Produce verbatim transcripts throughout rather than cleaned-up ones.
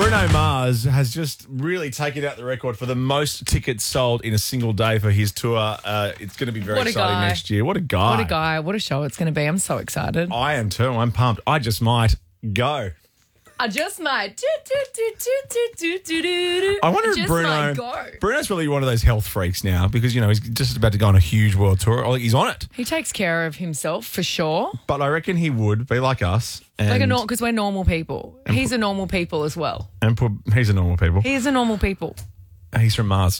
Bruno Mars has just really taken out the record for the most tickets sold in a single day for his tour. Uh, it's going to be very What a exciting guy. next year. What a guy. What a guy. What a show it's going to be. I'm so excited. I am too. I'm pumped. I just might go. I just might. Do, do, do, do, do, do, do, do. I wonder I if just Bruno. might go. Bruno's really one of those health freaks now because, you know, he's just about to go on a huge world tour. Like, he's on it. He takes care of himself for sure. But I reckon he would be like us. And, Like a normal, because we're normal people. He's a normal people as well. and put, he's a normal people. He is a normal people. He's from Mars.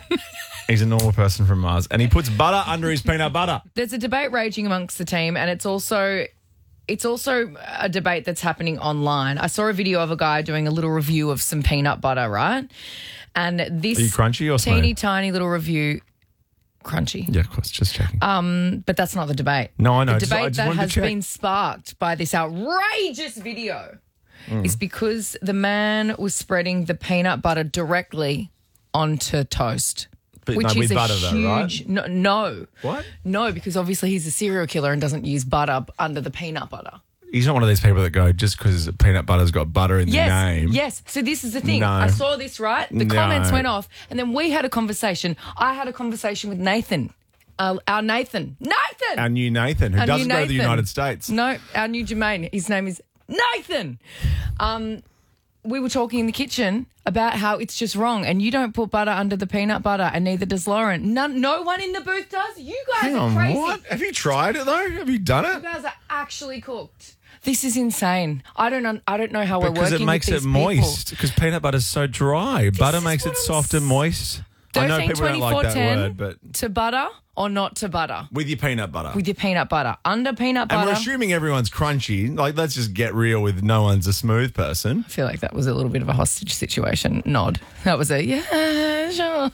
He's a normal person from Mars. And he puts butter under his peanut butter. There's a debate raging amongst the team, and it's also it's also a debate that's happening online. I saw a video of a guy doing a little review of some peanut butter, right? And this Are you crunchy or teeny smooth? tiny little review, crunchy. Yeah, of course. Just checking. Um, but that's not the debate. No, I know. The Just- I debate just that wanted to has check. been sparked by this outrageous video Mm. is because the man was spreading the peanut butter directly onto toast. But which no, is with a butter though, right? huge, no, no. What? No, because obviously he's a serial killer and doesn't use butter under the peanut butter. He's not one of these people that go, just because peanut butter's got butter in Yes, the name. yes. So this is the thing. No. I saw this, right? The No. comments went off, and then we had a conversation. I had a conversation with Nathan, uh, our Nathan. Nathan! Our new Nathan, who Our new doesn't go to the Nathan. United States. No, our new Jermaine. His name is Nathan. Um, we were talking in the kitchen about how it's just wrong, and you don't put butter under the peanut butter, and neither does Lauren. None, no one in the booth does. You guys Hang are on, crazy. what? Have you tried it though? Have you done You it? guys are actually cooked. This is insane. I don't. Un- I don't know how we're Because working it makes with it these people. moist. Because peanut butter's so dry. Butter is makes it what I'm soft and s- moist. I know thirteen, people don't like twenty-four, that ten word, but to butter or not to butter with your peanut butter. with your peanut butter under peanut and butter. we're assuming everyone's crunchy. Like, let's just get real with no one's a smooth person. I feel like that was a little bit of a hostage situation. Nod. That was a yeah, sure.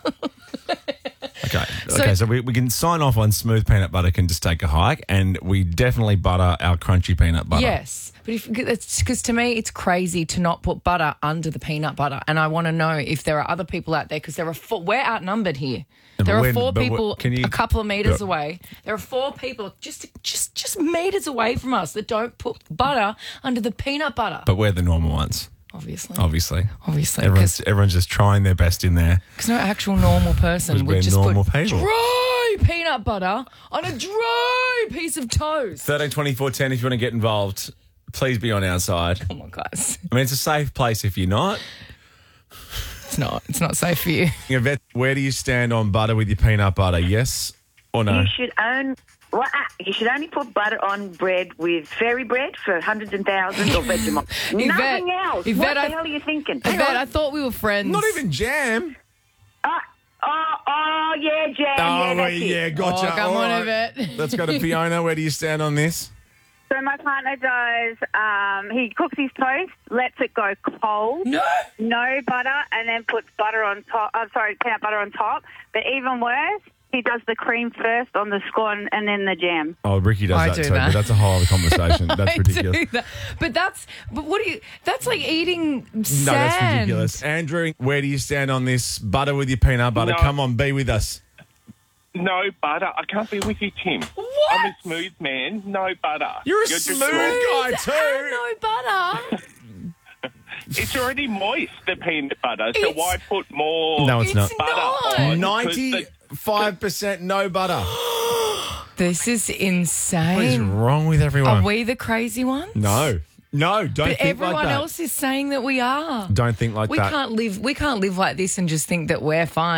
Okay, So- okay. So we, we can sign off on smooth peanut butter can just take a hike, and we definitely butter our crunchy peanut butter. Yes, but if it's because to me it's crazy to not put butter under the peanut butter, and I want to know if there are other people out there because there are four, we're outnumbered here. but There are when- four but wh- people can you- a couple of meters Yeah. away. There are four people just just just meters away from us that don't put butter under the peanut butter. But we're the normal ones, Obviously, obviously. obviously, Everyone's because everyone's just trying their best in there. no actual normal person Because we're would just normal put people. dry peanut butter on a dry piece of toast. thirteen twenty-four ten if you want to get involved, please be on our side. Oh my guys, I mean, it's a safe place if you're not. it's not. It's not safe for you. Yvette, where do you stand on butter with your peanut butter? Yes or no? You should own. Well, uh, you should only put butter on bread with fairy bread for hundreds and thousands or Vegemite. Yvette, Nothing else. Yvette, what the I- hell are you thinking? Yvette, I thought we were friends. Not even jam. Uh, oh, oh, yeah, Jam. yeah, Oh, that's yeah, it. gotcha. Oh, come All on, right. Yvette. Let's go to Fiona. Where do you stand on this? So my partner does, um, he cooks his toast, lets it go cold, No. no butter, and then puts butter on top, I'm sorry, peanut butter on top. But even worse, he does the cream first on the scone and then the jam. Oh, Ricky does I that do too, that. but that's a whole other conversation. That's I ridiculous. do that. But that's, but what do you, that's like eating sand. No, that's ridiculous. Andrew, where do you stand on this? Butter with your peanut butter. No. Come on, be with us. No butter. I can't be with you, Tim. What? I'm a smooth man. No butter. You're a just smooth wrong. guy And too. no butter. It's already moist, the peanut butter, so It's- why put more No, it's It's not. butter not. on? 'Cause Ninety-five percent no butter. This is What is insane. wrong with everyone? Are we the crazy ones? No, no, don't But think everyone like that. else is saying that we are. Don't think like we that. can't live. We can't live like this and just think that we're fine.